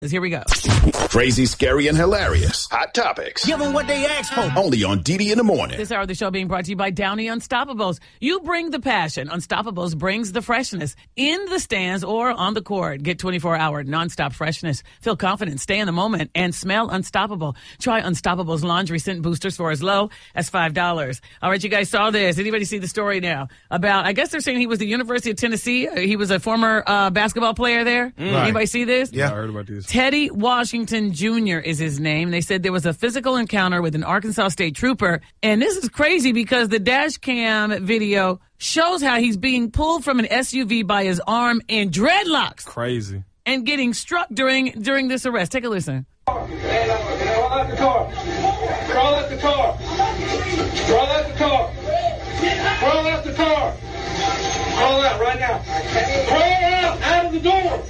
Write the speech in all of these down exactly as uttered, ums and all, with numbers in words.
Here we go. Crazy, scary, and hilarious. Hot topics. Give them what they asked for. Only on D D in the morning. This hour of the show being brought to you by Downy Unstoppables. You bring the passion. Unstoppables brings the freshness in the stands or on the court. Get twenty-four hour nonstop freshness. Feel confident, stay in the moment, and smell unstoppable. Try Unstoppables laundry scent boosters for as low as five dollars. All right, you guys saw this. Anybody see the story now about, I guess they're saying he was the University of Tennessee. He was a former uh, basketball player there. Mm. Right. Anybody see this? Yeah, I heard about this. Teddy Washington Junior is his name. They said there was a physical encounter with an Arkansas State trooper. And this is crazy because the dash cam video shows how he's being pulled from an S U V by his arm in dreadlocks. Crazy. And getting struck during during this arrest. Take a listen. Crawl out the car. Crawl out the car. Crawl out the car. Crawl out the car. Crawl out right now. Crawl out out of the door.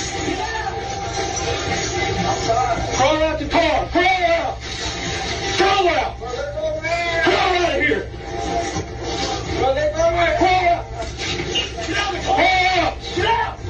Crawl out the car. Crawl out. Crawl out. Crawl out of here. Crawl out. Crawl out. Get out.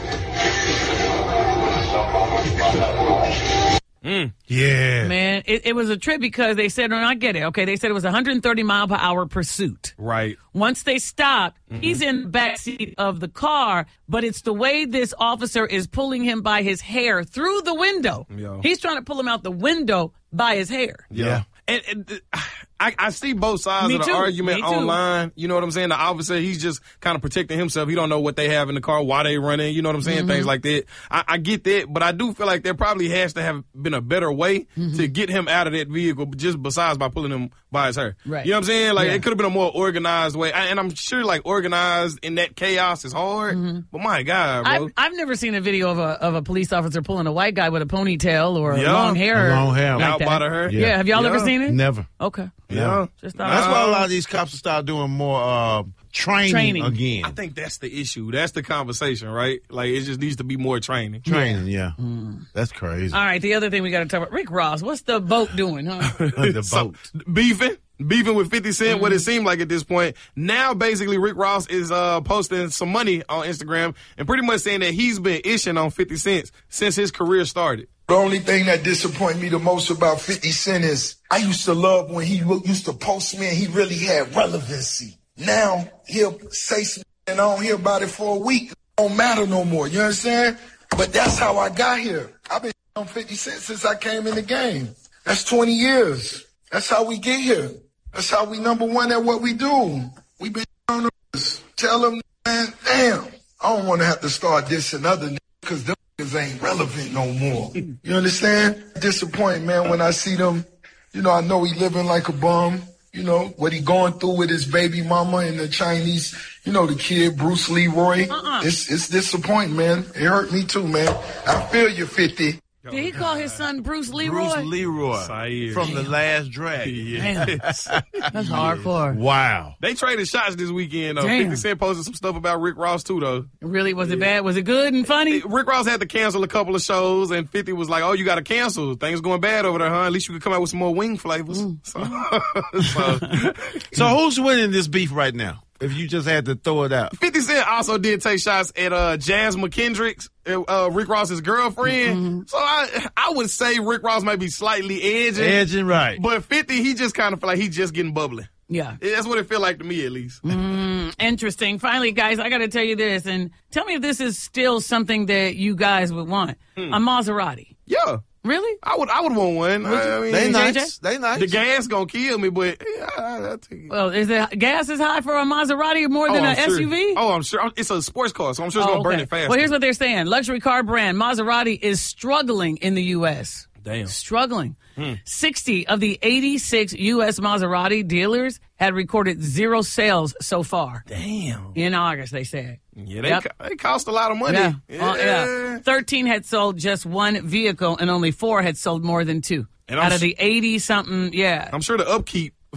Mm, yeah. Man, it, it was a trip because they said, and I get it, okay, they said it was one hundred thirty mile per hour pursuit. Right. Once they stopped, mm-hmm. he's in the backseat of the car, but it's the way this officer is pulling him by his hair through the window. Yo. He's trying to pull him out the window by his hair. Yeah. yeah. And, and I, I see both sides Me of the too. argument online. You know what I'm saying? The officer, he's just kind of protecting himself. He don't know what they have in the car, why they running. You know what I'm saying? Mm-hmm. Things like that. I, I get that, but I do feel like there probably has to have been a better way mm-hmm. to get him out of that vehicle, just besides by pulling him by his hair. Right. You know what I'm saying? Like, yeah. it could have been a more organized way. I, and I'm sure, like, organized in that chaos is hard. Mm-hmm. But my God, bro. I've, I've never seen a video of a of a police officer pulling a white guy with a ponytail or yeah. long hair. A long hair. Like out by the hair. Yeah. yeah. Have y'all yeah. ever seen it? Never. Okay. Yeah. Just thought That's why a lot of these cops will start doing more uh, training, training again. I think that's the issue. That's the conversation, right? Like, it just needs to be more training. Training, yeah. Mm. That's crazy. All right, the other thing we got to talk about, Rick Ross. What's the boat doing, huh? The so, boat. beefing. Beefing with fifty Cent, mm-hmm. what it seemed like at this point. Now, basically, Rick Ross is uh, posting some money on Instagram and pretty much saying that he's been ishing on fifty Cent since his career started. The only thing that disappointed me the most about fifty Cent is I used to love when he used to post me and he really had relevancy. Now, he'll say something and I don't hear about it for a week. It don't matter no more, you understand? But that's how I got here. I've been on fifty Cent since I came in the game. That's twenty years. That's how we get here. That's how we number one at what we do. We been on the tell them, man, damn, I don't want to have to start dissing other niggas because them niggas ain't relevant no more. You understand? Disappointed, man, when I see them. You know, I know he living like a bum. You know, what he going through with his baby mama and the Chinese, you know, the kid, Bruce Leroy. Uh-uh. It's, it's disappointing, man. It hurt me too, man. I feel you, fifty. Did he call his son Bruce Leroy? Bruce Leroy Saeed. from The Last Dragon. Yes. That's hardcore. Wow. They traded shots this weekend, though. Damn. fifty Cent posted some stuff about Rick Ross, too, though. Really? Was it bad? Was it good and funny? Rick Ross had to cancel a couple of shows, and fifty was like, oh, you got to cancel. Things going bad over there, huh? At least you could come out with some more wing flavors. Mm. So, so, so who's winning this beef right now? If you just had to throw it out. fifty Cent also did take shots at uh, Jazz McKendrick's, uh, Rick Ross's girlfriend. Mm-hmm. So I I would say Rick Ross might be slightly edging. Edging, right. But fifty, he just kind of feel like he's just getting bubbly. Yeah. That's what it feel like to me, at least. Mm, interesting. Finally, guys, I got to tell you this, and tell me if this is still something that you guys would want. Hmm. A Maserati. Yeah. Really? I would I would want one. I mean, they nice. J J? They nice. The gas gonna kill me, but yeah, I, I take it. Well, is it gas is high for a Maserati more than oh, an sure. S U V? Oh, I'm sure. It's a sports car, so I'm sure it's oh, gonna okay. burn it fast. Well, here's what they're saying. Luxury car brand Maserati is struggling in the U S Damn. Struggling. Hmm. sixty of the eighty-six U S Maserati dealers had recorded zero sales so far. Damn. In August, they said. Yeah, they, yep. co- they cost a lot of money. Yeah. Yeah. Uh, yeah. thirteen had sold just one vehicle, and only four had sold more than two. And Out I'm of the eighty-something, yeah. I'm sure the upkeep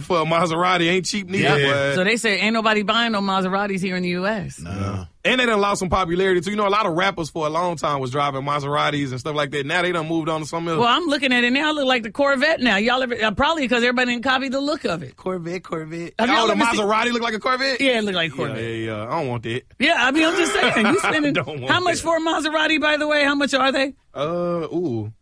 for a Maserati ain't cheap neither. Yeah. So they say ain't nobody buying no Maseratis here in the U S. No. And they done lost some popularity too. You know, a lot of rappers for a long time was driving Maseratis and stuff like that. Now they done moved on to something else. Well, I'm looking at it now. I look like the Corvette now. Y'all ever, uh, probably because everybody didn't copy the look of it. Corvette, Corvette. Have Oh, y'all the ever seen- Maserati look like a Corvette? Yeah, it looked like a Yeah, Corvette. yeah, yeah. I don't want that. Yeah, I mean, I'm just saying. You spending don't want how much that. for a Maserati, by the way? How much are they? Uh, ooh.